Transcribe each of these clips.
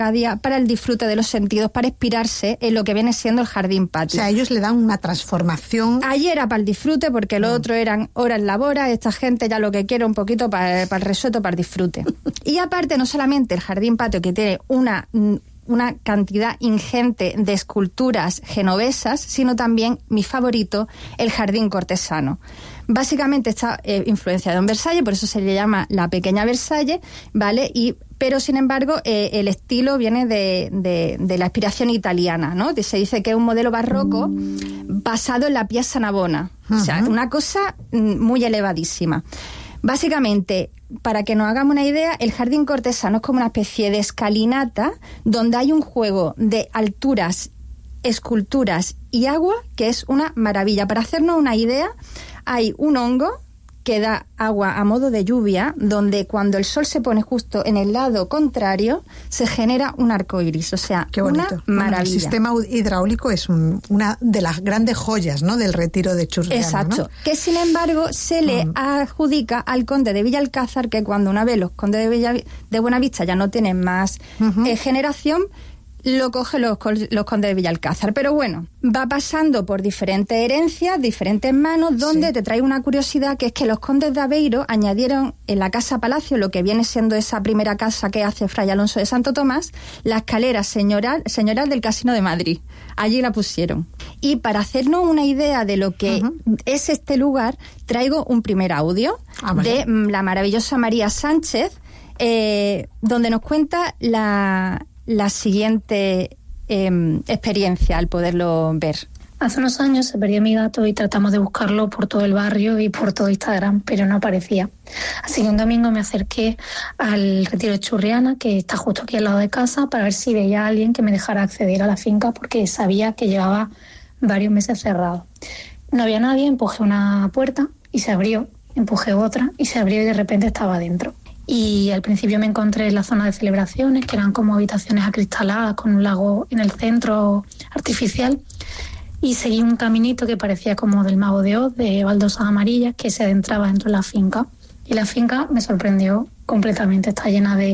cada día para el disfrute de los sentidos, para inspirarse en lo que viene siendo el jardín patio. O sea, ellos le dan una transformación. Allí era para el disfrute, porque lo otro eran horas labora, esta gente ya lo que quiere un poquito para el resuelto, para el disfrute. Y aparte, no solamente el jardín patio, que tiene una cantidad ingente de esculturas genovesas, sino también, mi favorito, el jardín cortesano. Básicamente está influenciado en Versalles, por eso se le llama la pequeña Versalles, ¿vale? Pero sin embargo el estilo viene de la inspiración italiana, ¿no? Se dice que es un modelo barroco basado en la Piazza Navona. O sea, una cosa muy elevadísima. Básicamente, para que nos hagamos una idea, el jardín cortesano es como una especie de escalinata donde hay un juego de alturas, esculturas y agua que es una maravilla. Para hacernos una idea, hay un hongo que da agua a modo de lluvia, donde cuando el sol se pone justo en el lado contrario, se genera un arco iris. O sea, qué bonito. Una maravilla. Bueno, el sistema hidráulico es una de las grandes joyas, ¿no?, del retiro de Churriana. Exacto. ¿No? Que sin embargo se le adjudica al conde de Villalcázar, que cuando una vez los condes de Buenavista ya no tienen más generación, lo cogen los condes de Villalcázar. Pero bueno, va pasando por diferentes herencias, diferentes manos, donde te trae una curiosidad, que es que los condes de Aveiro añadieron en la casa palacio, lo que viene siendo esa primera casa que hace Fray Alonso de Santo Tomás, la escalera señoral del Casino de Madrid. Allí la pusieron. Y para hacernos una idea de lo que es este lugar, traigo un primer audio de la maravillosa María Sánchez, donde nos cuenta la siguiente experiencia al poderlo ver. Hace unos años se perdió mi gato y tratamos de buscarlo por todo el barrio y por todo Instagram, pero no aparecía. Así que un domingo me acerqué al retiro de Churriana, que está justo aquí al lado de casa, para ver si veía a alguien que me dejara acceder a la finca, porque sabía que llevaba varios meses cerrado. No había nadie, empujé una puerta y se abrió, empujé otra y se abrió y de repente estaba dentro. Y al principio me encontré en la zona de celebraciones, que eran como habitaciones acristaladas con un lago en el centro artificial, y seguí un caminito que parecía como del Mago de Oz, de baldosas amarillas, que se adentraba dentro de la finca. Y la finca me sorprendió completamente, está llena de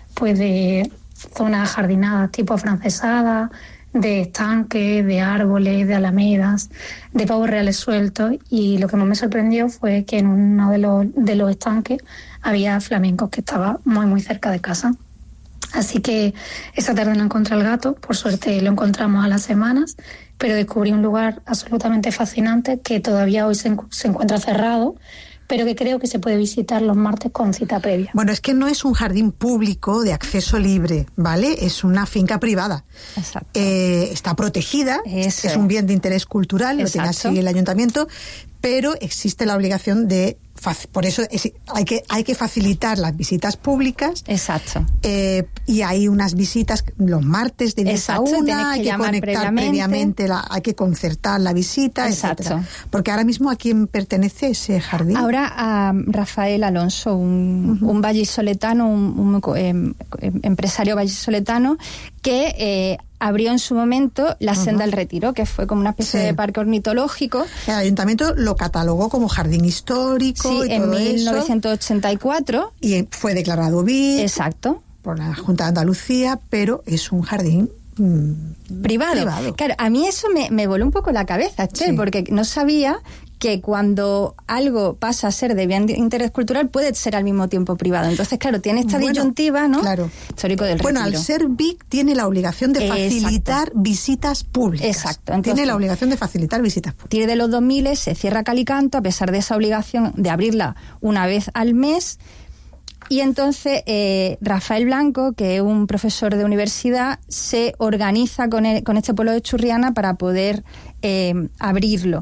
zonas jardinadas tipo afrancesadas, de estanques, de árboles, de alamedas, de pavos reales sueltos, y lo que más me sorprendió fue que en uno de los estanques había flamencos, que estaba muy muy cerca de casa. Así que esa tarde no encontré al gato, por suerte lo encontramos a las semanas, pero descubrí un lugar absolutamente fascinante que todavía hoy se encuentra cerrado, pero que creo que se puede visitar los martes con cita previa. Bueno, es que no es un jardín público de acceso libre, ¿vale? Es una finca privada. Exacto. Está protegida, es un bien de interés cultural, lo tiene así el ayuntamiento, pero existe la obligación de... Por eso hay que facilitar las visitas públicas. Exacto. Y hay unas visitas los martes de 10 a 1, hay que conectar previamente, hay que concertar la visita, etcétera. Porque ahora mismo, ¿a quién pertenece ese jardín? Ahora a Rafael Alonso, un vallisoletano, un empresario vallisoletano, que abrió en su momento la Senda del Retiro, que fue como una especie de parque ornitológico. El ayuntamiento lo catalogó como jardín histórico y en todo 1984. Eso. Y fue declarado BIC. Exacto. Por la Junta de Andalucía, pero es un jardín privado. Claro, a mí eso me voló un poco la cabeza, Esther, porque no sabía que cuando algo pasa a ser de bien de interés cultural puede ser al mismo tiempo privado. Entonces, claro, tiene esta disyuntiva, ¿no? Claro. Histórico del Retiro. Bueno, al ser BIC tiene la obligación de facilitar visitas públicas. Exacto. Entonces, tiene la obligación de facilitar visitas públicas. A partir de los 2000 se cierra Calicanto, a pesar de esa obligación de abrirla una vez al mes. Y entonces Rafael Blanco, que es un profesor de universidad, se organiza con este pueblo de Churriana para poder abrirlo.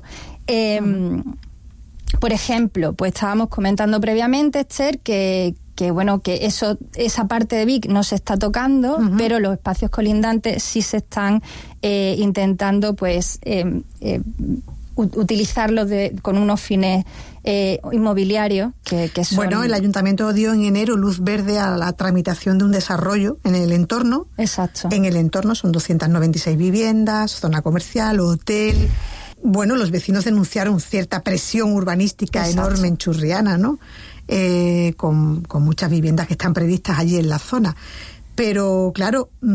Por ejemplo, pues estábamos comentando previamente, Esther, que esa parte de Vic no se está tocando, pero los espacios colindantes sí se están intentando utilizarlos con unos fines inmobiliarios que son... Bueno, el ayuntamiento dio en enero luz verde a la tramitación de un desarrollo en el entorno. Exacto. En el entorno son 296 viviendas, zona comercial, hotel. Bueno, los vecinos denunciaron cierta presión urbanística enorme en Churriana, ¿no? Con muchas viviendas que están previstas allí en la zona. Pero claro,